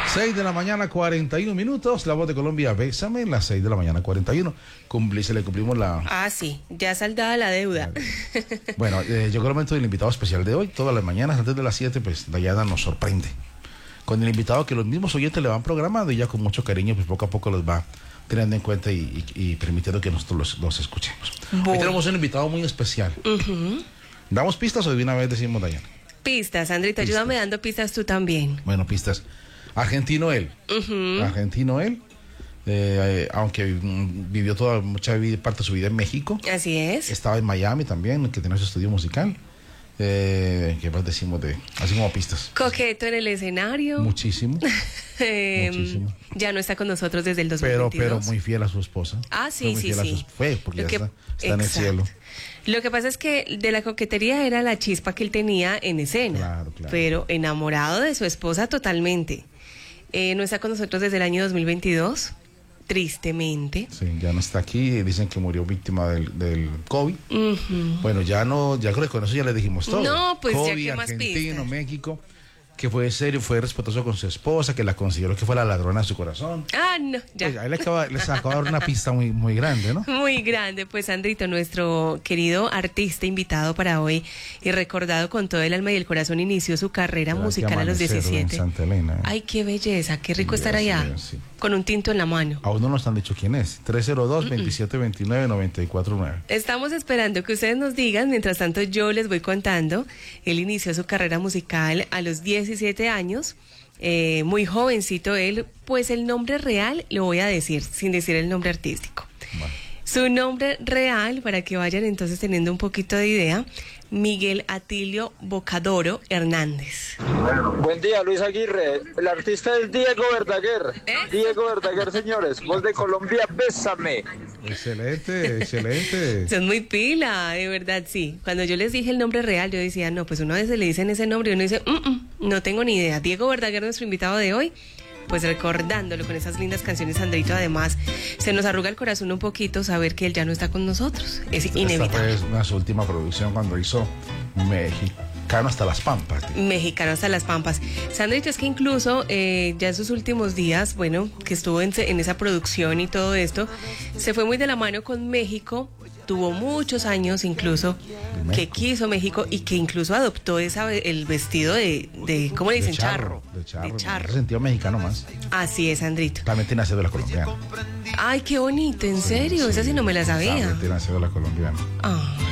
6 de la mañana, 41 minutos. La Voz de Colombia, bésame, las 6 de la mañana, 41. Se le cumplimos la... Ah, sí, ya saldada la deuda. Bueno, llegó el momento del invitado especial de hoy. Todas las mañanas, antes de las 7, pues Dayana nos sorprende con el invitado que los mismos oyentes le van programando y ya con mucho cariño, pues poco a poco los va teniendo en cuenta y permitiendo que nosotros los escuchemos. Hoy tenemos un invitado muy especial. ¿Damos pistas o de una vez decimos, Dayana? Pistas, Sandrito, ayúdame dando pistas tú también. Bueno, pistas. Argentino él. Argentino él. Aunque vivió mucha parte de su vida en México. Así es. Estaba en Miami también, que tenía su estudio musical. ¿Qué más decimos así como pistas? Coqueto en el escenario. Muchísimo. Muchísimo. Ya no está con nosotros desde el 2022. Pero muy fiel a su esposa. Ah, sí, sí. Fue, porque está en el cielo. Lo que pasa es que de la coquetería era la chispa que él tenía en escena. Claro. Pero enamorado de su esposa totalmente. No está con nosotros desde el año 2022. Tristemente. Sí, ya no está aquí. Dicen que murió víctima del COVID. Bueno, ya creo que con eso ya le dijimos todo. No, pues COVID, ya que más argentino, pistas. México, que fue serio, fue respetuoso con su esposa, que la consideró que fue la ladrona de su corazón. Ah, no, ya. Pues ahí les acaba de dar una pista muy, muy grande, ¿no? Muy grande, pues Sandrito, nuestro querido artista invitado para hoy y recordado con todo el alma y el corazón, inició su carrera musical a los 17. En Santa Elena. Ay, qué belleza, qué rico estar allá, sí. con un tinto en la mano. Aún no nos han dicho quién es. 302-2729-949. Estamos esperando que ustedes nos digan, mientras tanto yo les voy contando. Él inició su carrera musical a los 17 años, muy jovencito él, pues el nombre real lo voy a decir, sin decir el nombre artístico. Bueno. Su nombre real, para que vayan entonces teniendo un poquito de idea, Miguel Atilio Bocadoro Hernández. Buen día, Luis Aguirre. El artista es Diego Verdaguer. Diego Verdaguer, señores. Voz de Colombia, bésame. Excelente. Son muy pila, de verdad, sí. Cuando yo les dije el nombre real, yo decía, no, pues una vez le dicen ese nombre y uno dice, no tengo ni idea. Diego Verdaguer, nuestro invitado de hoy, pues recordándolo con esas lindas canciones, Sandrito. Además, se nos arruga el corazón un poquito saber que él ya no está con nosotros. Es inevitable. Esta fue su última producción cuando hizo Mexicano hasta las Pampas. Mexicano hasta las Pampas. Sandrito, es que incluso ya en sus últimos días, bueno, que estuvo en esa producción y todo esto, se fue muy de la mano con México. Tuvo muchos años incluso que quiso México y que incluso adoptó el vestido de ¿cómo le dicen? Charro. De charro. En sentido mexicano más. Así es, Sandrito. También tiene cédula colombiana. Ay, qué bonito, en serio, esa sí no me la sabía. También tiene cédula colombiana. Ah.